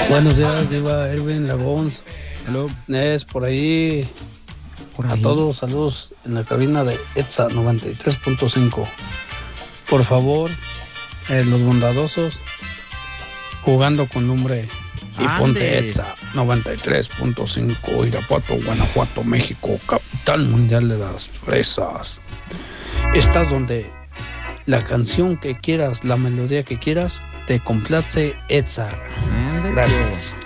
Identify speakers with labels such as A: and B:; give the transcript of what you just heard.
A: Buenos días, Diva, Erwin, Lagons,
B: Hello.
A: Nes, por ahí. A todos, saludos en la cabina de ETSA 93.5. Por favor, los bondadosos, jugando con lumbre. Y ponte ETSA 93.5, Irapuato, Guanajuato, México, capital mundial de las fresas. Estás donde la canción que quieras, la melodía que quieras, te complace ETSA. Gracias.